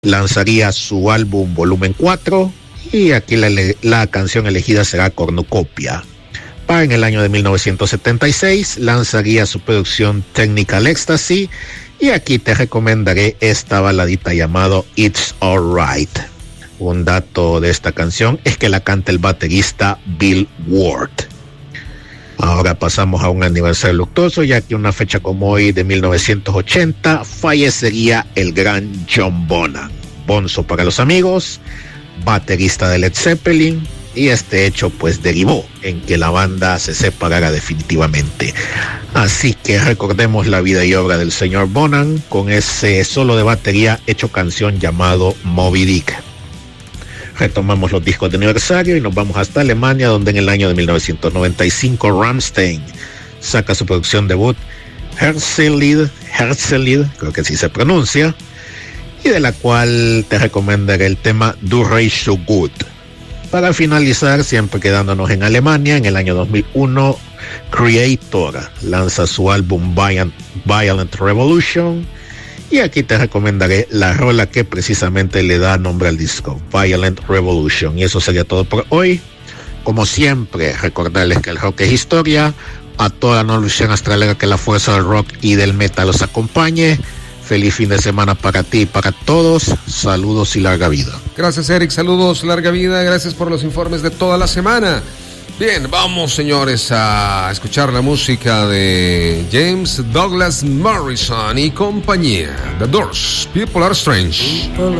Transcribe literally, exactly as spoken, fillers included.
lanzaría su álbum Volumen cuatro y aquí la, la canción elegida será Cornucopia. Para en el año de mil novecientos setenta y seis lanzaría su producción Technical Ecstasy y aquí te recomendaré esta baladita llamado It's Alright. Un dato de esta canción es que la canta el baterista Bill Ward. Ahora pasamos a un aniversario luctuoso, ya que una fecha como hoy de mil novecientos ochenta fallecería el gran John Bonham. Bonzo para los amigos, baterista de Led Zeppelin, y este hecho pues derivó en que la banda se separara definitivamente. Así que recordemos la vida y obra del señor Bonham con ese solo de batería hecho canción llamado Moby Dick. Retomamos los discos de aniversario y nos vamos hasta Alemania, donde en el año de mil novecientos noventa y cinco Rammstein saca su producción debut Herzlied, Herzlied, creo que así se pronuncia, y de la cual te recomendaré el tema Du Reich so gut. Para finalizar, siempre quedándonos en Alemania, en el año dos mil uno Creator lanza su álbum Violent, Violent Revolution, y aquí te recomendaré la rola que precisamente le da nombre al disco, Violent Revolution. Y eso sería todo por hoy. Como siempre, recordarles que el rock es historia. A toda la noción astralera, que la fuerza del rock y del metal los acompañe. Feliz fin de semana para ti y para todos. Saludos y larga vida. Gracias, Eric. Saludos, larga vida. Gracias por los informes de toda la semana. Bien, vamos, señores, a escuchar la música de James Douglas Morrison y compañía. The Doors, People Are Strange. People